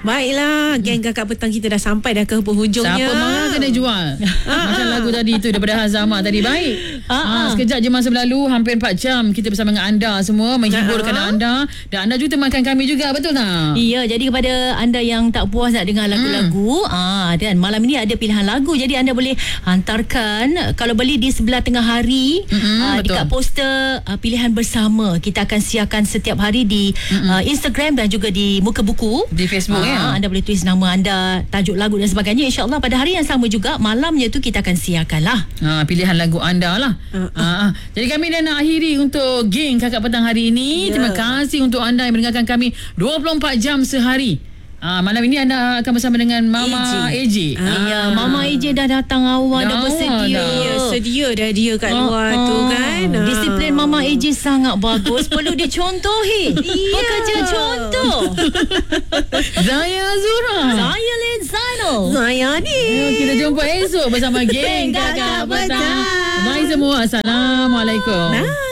Baiklah, geng Kakak Petang kita dah sampai dah ke penghujungnya. Siapa marah kena jual. Macam lagu tadi tu daripada Hazama tadi. Baik. Sekejap je masa berlalu, hampir 4 jam kita bersama dengan anda semua, menghiburkan anda. Dan anda juga temankan kami juga, betul tak? Ya, jadi kepada anda yang tak puas nak dengar lagu-lagu, dan malam ini ada pilihan lagu. Jadi anda boleh hantarkan, kalau boleh di sebelah tengah hari, dekat poster pilihan bersama. Kita akan siarkan setiap hari di Instagram dan juga di Muka Buku. Di Facebook ya. Anda boleh tulis nama anda, tajuk lagu dan sebagainya. InsyaAllah pada hari yang sama juga, malamnya tu kita akan siarkan lah pilihan lagu anda lah. Jadi kami dah nak akhiri untuk geng Kakak Petang hari ini. Terima kasih untuk anda yang mendengarkan kami 24 jam sehari. Malam ini anda akan bersama dengan Mama AJ. Mama AJ dah datang awal, dah bersedia. Sedia dah dia kat luar tu kan. Disiplin Mama AJ sangat bagus. Perlu dicontohi. Pekerja contoh. Zaya Azura. Saya Lin Zainal. Saya ni. Kita jumpa esok bersama geng Kakak Petang. Bye semua. Assalamualaikum.